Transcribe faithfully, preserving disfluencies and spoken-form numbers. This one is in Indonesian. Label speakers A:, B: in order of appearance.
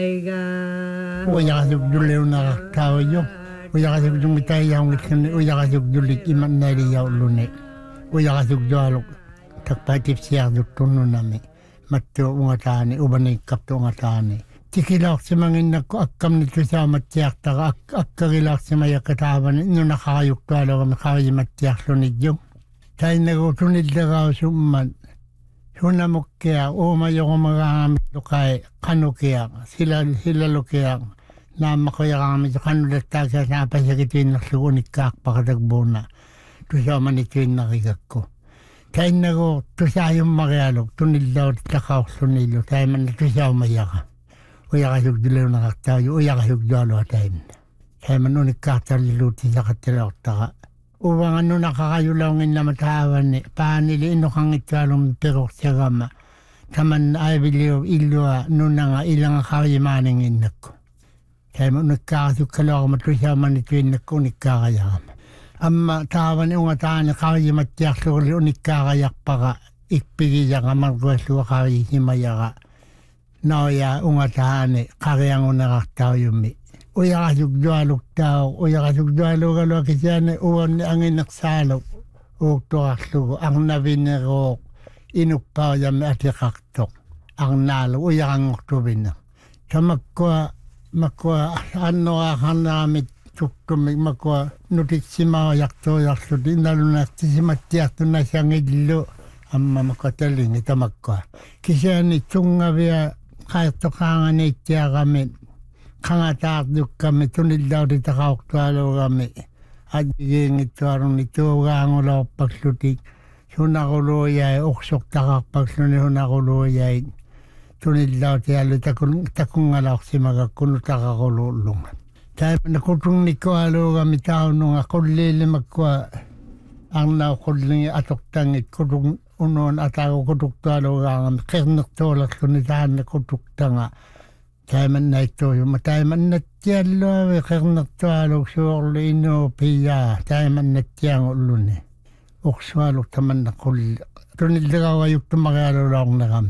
A: Uyakasuk duleuna taoyo. Uyakasuk dumitai yang ikene uyakasuk dulik iman nari yaulune. Uyakasuk dualuk takpatif siar dutunu nami. Matto ungatani ubani kapto ungatani. Tikilak semangin nako akkam nito sa matiak taga akkagilak semaya kataban no nakayuk tualo kami kayi matiak lunidyo. Tayo nagutunid daga summan. Huna mo kaya o mayo ko magamit do kay kano kaya sila sila lo kaya na makoya kami do kano datag sa napasakituin na suunik kak pakatagbo na to sa manituin na kikako. Tayo nago to sa yung magyalog tunil daw takaw sunilo tayo man to sa umayaka. Uya kasug dilaw na kaktayo uya kasug dalo tayo. Tayo man unik kakaliluti sa katilak taka. Uwang ano nakakayulangin na matahawan ni paanili ino kang italong perok siya gama. Taman ay biliw ilwa nuna nga ilang kawimaning inak ko. Kaya mo nagkakasuk kalaw matusya manituin na ko nikakayam. Amma tahawan yung ataan na kawimatyak suli unikakayak paka ikpigilya ka magwaswa kawihimaya ka. Naoya ungataan ni kakayang unakaktaw yumi. Uya kasug dualog tao, uya kasug dualog alo kisyan uwan ni ang inaksalog. Ukto kasug ang nabinero inupaw yam ati kaktok. Ang nalo uya kang uktubin na. Sa magkwa, magkwa ano akan namit tuktumig magkwa nutitsima yakto yakto di nalo na tisimatiyak na siyang idlo. Amma makataling ito magkwa. Kisyan itong nga biya kahit tokangan itiya kami. Kangatak duk kami tunil daw di takaok tualo kami. Adiging ito arong ito gangulaw pagsutik. Hunakuluya uksok takak pagsunik hunakuluya. Tunil daw tiyalo takong alak si magakuno takakululong. Tayo nakutung ni ko alo kami tao nung ako lili magkwa. Ang nakuling atok tangit kutung unon at ako kutuk tualo kami. Kernak tolak sunitahan na kutuk tanga. Tayo man na ito, yung tayo man na tiyalo, karnak tuwalog suwalo ino piya, tayo man na tiyang ulun eh. Ukswalog taman na kul. Tunil daw ayok tumakalo lang na kami.